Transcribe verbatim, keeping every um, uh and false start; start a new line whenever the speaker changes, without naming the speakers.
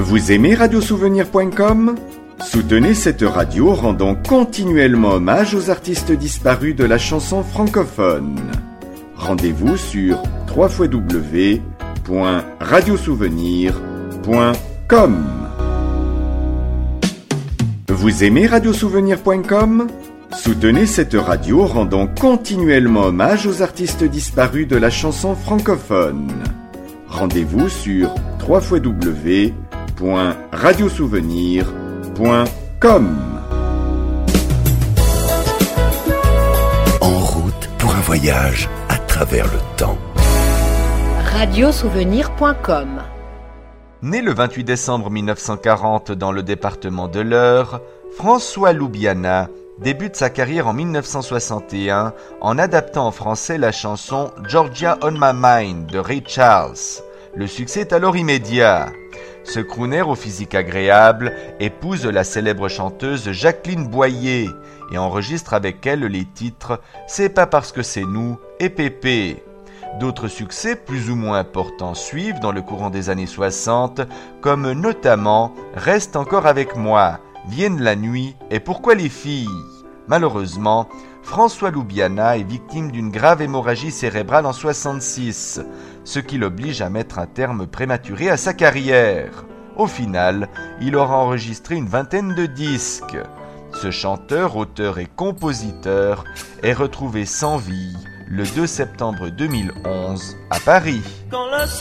Vous aimez radiosouvenir point com ? Soutenez cette radio rendant continuellement hommage aux artistes disparus de la chanson francophone. Rendez-vous sur w w w point radiosouvenir point com. Vous aimez radiosouvenir point com ? Soutenez cette radio rendant continuellement hommage aux artistes disparus de la chanson francophone. Rendez-vous sur w w w point radiosouvenir point com.
En route pour un voyage à travers le temps.
radiosouvenir point com.
Né le vingt-huit décembre mille neuf cent quarante dans le département de l'Eure, François Loubiana débute sa carrière en mille neuf cent soixante et un en adaptant en français la chanson « Georgia on my mind » de Ray Charles. Le succès est alors immédiat. Ce crooner au physique agréable épouse la célèbre chanteuse Jacqueline Boyer et enregistre avec elle les titres « C'est pas parce que c'est nous » et « Pépé ». D'autres succès plus ou moins importants suivent dans le courant des années soixante, comme notamment « Reste encore avec moi », « Vienne la nuit » et « Pourquoi les filles ?» Malheureusement, François Loubiana est victime d'une grave hémorragie cérébrale en soixante-six, ce qui l'oblige à mettre un terme prématuré à sa carrière. Au final, il aura enregistré une vingtaine de disques. Ce chanteur, auteur et compositeur est retrouvé sans vie le deux septembre deux mille onze à Paris.